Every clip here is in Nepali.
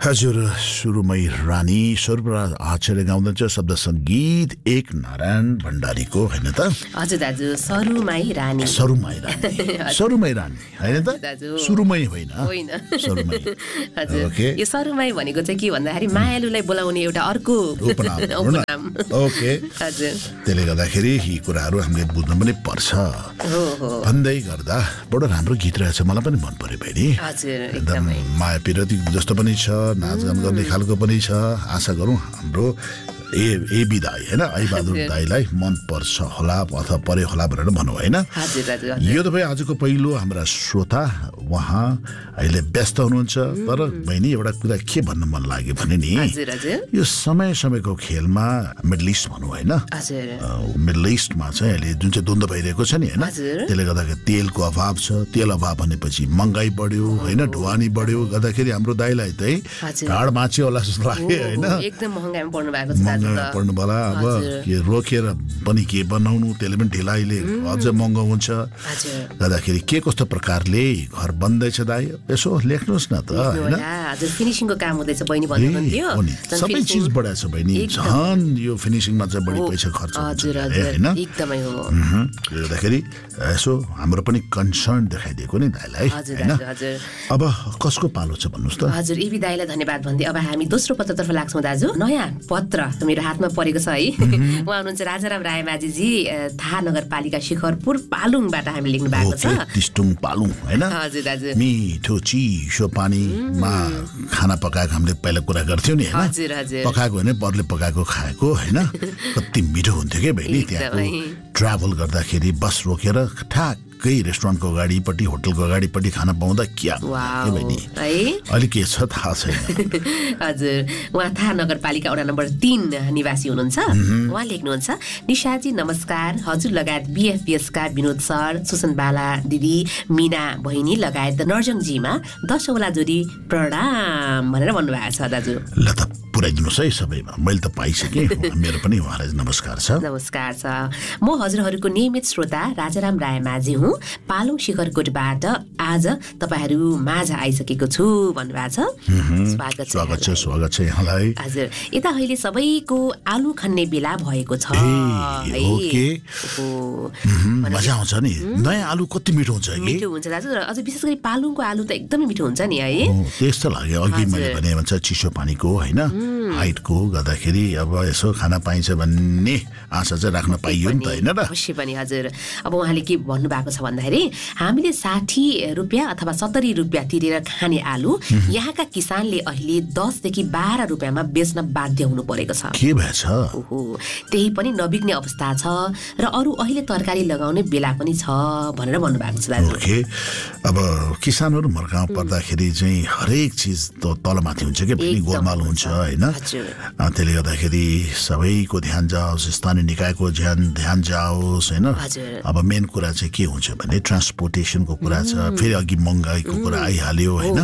हजुर सुरुमै रानी सर्वराज आचार्य गाउँदैछ शब्द सङ्गीत एक नारायण भण्डारीको हैन त हजुर दाजु सरुमै रानी सरुमै रानी हैन त सुरुमै होइन सरुमै हजुर यो सरुमै भनेको चाहिँ के भन्दाखेरि मायालुलाई बोलाउने एउटा अर्को उपनाम ओके हजुर त्यसले गर्दाखेरि यी कुराहरू हामीले बुझ्नु पनि पर्छ भन्दै गर्दा बडो राम्रो गीत रहेछ मलाई पनि मन पर्यो बहिनी हजुर एकदम माया पिरती जस्तो पनि छ नाचगान गर्ने खालको पनि छ आशा गरौँ हाम्रो ए दाई हैन आई बहादुर दाईलाई मन पर्छ होला अथवा पर्यो होला भनेर भनौँ हैन यो त भाइ आजको पहिलो हाम्रा श्रोता उहाँ अहिले व्यस्त हुनुहुन्छ तर बहिनी एउटा कुरा के भन्न मन लाग्यो भने नि यो समय समयको खेलमा मिडल इस्ट भनौँ हैन मिडल इस्टमा चाहिँ अहिले जुन चाहिँ द्वन्द्व भइरहेको छ नि हैन त्यसले गर्दाखेरि तेलको अभाव छ तेल अभाव भनेपछि महँगाई बढ्यो हैन ढुवानी बढ्यो गर्दाखेरि हाम्रो दाइलाई चाहिँ ढाड माछ्यो होला जस्तो लाग्यो हैन एकदम महँगाईमा पर्नु भएको छ पर्नु होला अब के रोकेर पनि के बनाउनु त्यसले पनि ढिलाइले अझ महँगो हुन्छ गर्दाखेरि के कस्तो प्रकारले घर बन्दैछ दाइ यसो लेख्नुहोस् न त हैन हजुर फिनिशिङको काम हुँदैछ बहिनी भन्नुहुन्थ्यो सबै चीज बढाएको छ बहिनी झन् यो फिनिशिङमा चाहिँ बढी पैसा खर्च हुन्छ हैन एकदमै हो गर्दाखेरि यसो हाम्रो पनि कन्सर्न देखाइदिएको नि दाइलाई हैन अब कसको पालो छ भन्नुस् त हजुर एबी दाइलाई धन्यवाद भन्दै अब हामी दोस्रो पत्रतर्फ लाग्छौं दाजु नयाँ पत्र मेरो हातमा परेको छ है उहाँ हुनुहुन्छ राजाराम रायमाझीजी थाहा नगरपालिका शिखरपुर पालुङबाट हामी लेख्नु भएको छ तिस्टुङ पालुङ हैन हजुर दाजु मिठो चिसो पानीमा खाना पकाएको हामीले पहिला कुरा गर्थ्यौं नि हैन हजुर हजुर पकाएको हैन परले पकाएको खाएको हैन कति मिठो हुन्थ्यो के बहिनी त्यहाँको ट्राभल गर्दाखेरि बस रोकेर ठ्याक्कै रेस्टुरेन्टको अगाडिपट्टि होटलको अगाडिपट्टि खाना पाउँदा क्या बहिनी अलि के छ थाहा छैन हजुर उहाँ थाहा नगरपालिका वडा नम्बर 3 निवासी हुनुहुन्छ उहाँ लेख्नुहुन्छ निशाजी नमस्कार हजुर लगायत बीएफपीएस का विनोद सर सुसन बाला दिदी मीना बहिनी लगायत नर्जङजीमा 10 औला जोडी प्रणाम भनेर भन्नुभएको छ दाजु ल त पुर्याइदिनुहोस् है सबैमा मैले त पाइसकेँ मेरो पनि उहाँलाई नमस्कार छ म हजुरहरूको नियमित श्रोता राजाराम रायमाझी हुँ पालुङ शिखरकोटबाट आज तपाईहरू माझ आइसकेको छु भन्नुभएको छ स्वागत छ यहाँलाई हजुर यता अहिले सबैको आलु खन्ने बेला भएको छ मजा आउँछ नि नयाँ आलु कति मिठो हुन्छ मिठो हुन्छ दाजु अझ विशेष गरी पालुङको आलु त एकदमै मिठो हुन्छ नि है त्यस्तो लाग्यो अघि मैले भने भन्छ चिसो पानीको हैन हाइटको गर्दाखेरि अब यसो खाना पाइन्छ भन्ने आशा चाहिँ राख्न पाइयो नि त हैन र अवश्य पनि हजुर अब उहाँले के भन्नु भएको छ भन्दाखेरि हामीले 60 रुपैयाँ अथवा 70 रुपैयाँ तिरेर खाने आलु यहाँका किसानले अहिले 10 देखि 12 रुपैयाँमा बेच्न बाध्य हुनु परेको छ के भएछ त्यही पनि नबिग्ने अवस्था छ र अरु अहिले तरकारी लगाउने बेला पनि छ भनेर भन्नु भएको छ दाजु ओके अब किसानहरु मर्कामा पर्दाखेरि चाहिँ हरेक चीज तलमाथि हुन्छ के पनि गोलमाल हुन्छ हैन त्यसले गर्दाखेरि सबैको ध्यान जाओस् स्थानीय निकायको ध्यान जाओस् हैन अब मेन कुरा चाहिँ के हुन्छ भने ट्रान्सपोर्टेसनको कुरा छ फेरि अघि महँगाईको कुरा आइहाल्यो हैन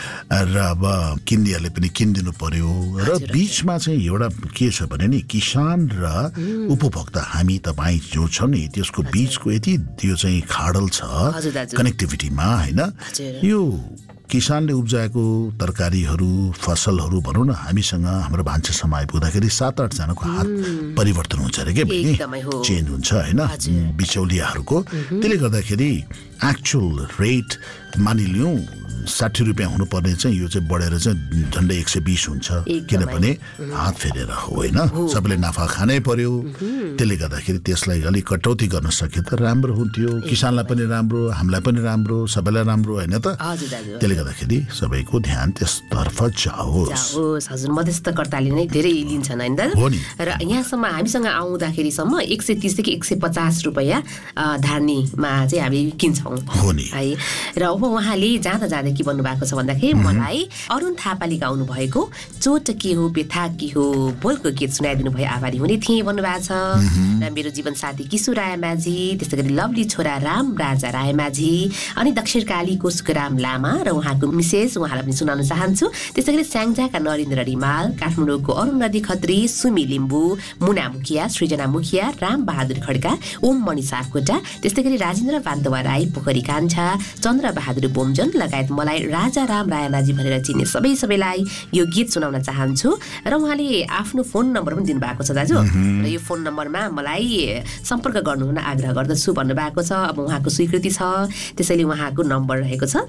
र अब किन्नेहरूले पनि किनिदिनु पर्यो र बीचमा चाहिँ एउटा के छ भने नि किसान र उपभोक्ता हामी तपाईँ जो छ नि त्यसको बीचको यति त्यो चाहिँ खाडल छ कनेक्टिभिटीमा हैन यो किसानले उब्जाएको तरकारीहरू फसलहरू भनौँ न हामीसँग हाम्रो भान्सासम्म आइपुग्दाखेरि 7-8 जनाको हात परिवर्तन हुन्छ अरे के भने चेन्ज हुन्छ हैन बिचौलियाहरूको त्यसले गर्दाखेरि एक्चुअल रेट मानिलियौँ 60 रुपैयाँ हुनुपर्ने चाहिँ यो चाहिँ बढेर चाहिँ झन्डै 120 हुन्छ किनभने हात फेरेर हो हैन सबैले नाफा खानै पर्यो त्यसले गर्दाखेरि त्यसलाई अलिक कटौती गर्न सके त राम्रो हुन्थ्यो किसानलाई पनि राम्रो हामीलाई पनि राम्रो सबैलाई राम्रो हैन त त्यसले गर्दाखेरि सबैको ध्यान त्यसतर्फ जाओस् हजुर मध्यस्थकर्ताले नै धेरै लिन्छन् हैन त र यहाँसम्म हामीसँग आउँदाखेरिसम्म 130 देखि 150 रुपैयाँ धारणीमा चाहिँ हामी किन्छौँ हो नि है र अब उहाँले जाँदा के भन्नु भएको छ भन्दाखेरि मलाई अरुण थापालिका आउनु भएको चोट के हो व्यथा के हो बोलको गीत सुनाइदिनु भयो आभारी हुने थिए भन्नुभएको छ र मेरो जीवन साथी किशोर रायमाझी त्यसै गरी लभली छोरा राम राजा रायमाझी अनि दक्षिणकालीको सुखराम लामा र उहाँको मिसेस उहाँलाई पनि सुनाउन चाहन्छु त्यसै गरी स्याङ्जाका नरेन्द्र रिमाल काठमाडौँको अरुण नदी खत्री सुमी लिम्बू मुना मुखिया सृजना मुखिया राम बहादुर खड्का ओम मणि सापकोटा त्यसै गरी राजेन्द्र पान्तवा राई पोखरी कान्छा, चन्द्रबहादुर बोमजन लगायत मलाई राजाराम रायमाझी भनेर चिन्ने सबैलाई यो गीत सुनाउन चाहन्छु। र उहाँले आफ्नो फोन नम्बर पनि दिनुभएको छ दाजु, र यो फोन नम्बरमा मलाई सम्पर्क गर्नु हुन आग्रह गर्दछु भन्नुभएको छ। अब उहाँको स्वीकृति छ, त्यसैले उहाँको नम्बर रहेको छ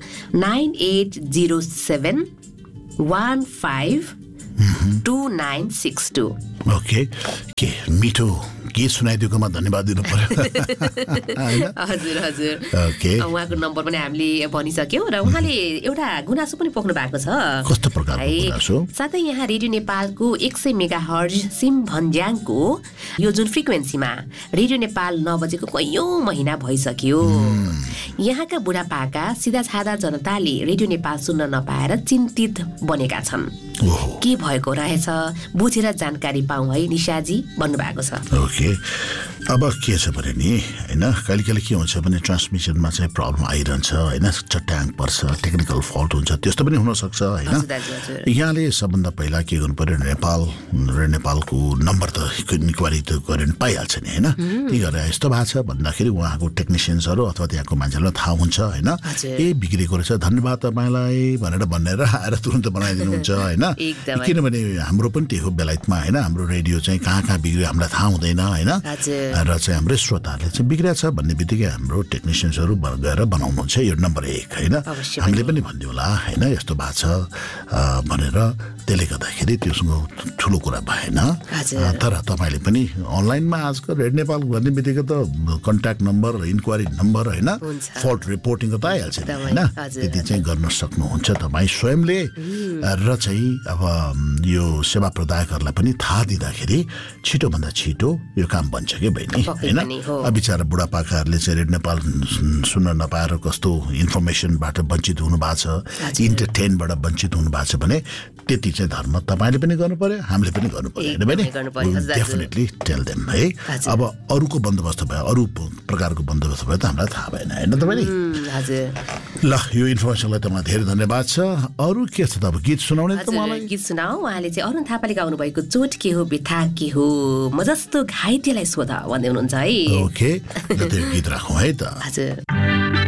9807152962। ओके, के मिठो गीत सुनाइदिएकोमा धन्यवाद दिनु पर्यो। हजुर हजुर, ओके, उहाँको नम्बर पनि हामीले भनिसक्यौँ र उहाँले एउटा गुनासो पनि पोख्नु भएको छ। कस्तो प्रकारको गुनासो? साथै यहाँ रेडियो नेपालको 100 मेगाहर्ज सिम भन्ज्याङको यो जुन फ्रिक्वेन्सीमा रेडियो नेपाल नबजेको कैयौँ महिना भइसक्यो। यहाँका बुढापाका सिधा सादा जनताले रेडियो नेपाल सुन्न नपाएर चिन्तित बनेका छन्। के भएको रहेछ बुझेर जानकारी पाऊँ है निशाजी भन्नुभएको छ। ओके, अब के छ भने नि होइन, कहिले कहिले के हुन्छ भने ट्रान्समिसनमा चाहिँ प्रब्लम आइरहन्छ होइन, चट्याङ पर्छ, टेक्निकल फल्ट हुन्छ, त्यस्तो पनि हुनसक्छ होइन। यहाँले सबभन्दा पहिला के गर्नु पर्यो, नेपालको नम्बर त इन्क्वायरी त गरेर पाइहाल्छ नि होइन। के गरेर यस्तो भएको छ भन्दाखेरि उहाँको टेक्निसियन्सहरू अथवा त्यहाँको मान्छेहरूलाई थाहा हुन्छ होइन, ए बिग्रेको रहेछ, धन्यवाद तपाईँलाई भनेर आएर तुरन्त बनाइदिनुहुन्छ होइन। किनभने हाम्रो पनि त्यही हो बेलायतमा होइन, हाम्रो रेडियो चाहिँ कहाँ बिग्रियो हामीलाई थाहा हुँदैन होइन, र चाहिँ हाम्रो श्रोताहरूले चाहिँ बिग्रिया छ भन्ने बित्तिकै हाम्रो टेक्निसियन्सहरू गएर बनाउनुहुन्छ यो नम्बर 1 होइन। हामीले पनि भनिदिउँ होला होइन, यस्तो भएको छ भनेर, त्यसले गर्दाखेरि त्योसँग ठुलो कुरा भएन। तर तपाईँले पनि अनलाइनमा आजकल रेड नेपाल गर्ने बित्तिकै त कन्ट्याक्ट नम्बर, इन्क्वायरी नम्बर होइन, फल्ट रिपोर्टिङको त आइहाल्छ होइन, त्यति चाहिँ गर्न सक्नुहुन्छ तपाईँ स्वयंले। र चाहिँ अब यो सेवा प्रदायकहरूलाई पनि थाहा दिँदाखेरि छिटोभन्दा छिटो यो काम बन्छ कि बहिनी होइन। बिचरा बुढापाकाहरूले चाहिँ रेड नेपाल सुन्न नपाएर कस्तो इन्फर्मेसनबाट वञ्चित हुनुभएको छ, इन्टरटेनबाट वञ्चित हुनुभएको छ भने त्यति चाहिँ धर्म तपाईँले पनि गर्नु पर्यो, हामीले पनि गर्नु पर्यो होइन बहिनी। डेफिनेटली टेल देम है। अब अरूको बन्दोबस्त भयो, अरू प्रकारको बन्दोबस्त भयो त हामीलाई थाहा भएन होइन त बहिनी। ल यो इन्फर्मेसनलाई त मलाई धेरै धन्यवाद छ। अरू के छ त, अब गीत सुनाउने त मलाई गीत सुनाऊ। उहाँले चाहिँ अरुण थापाले गाउनु भएको चोट के हो व्यथा के हो म जस्तो घाइतेलाई सोध भन्दै हुनुहुन्छ है। ओके, गीत राखौँ है त। हजुर।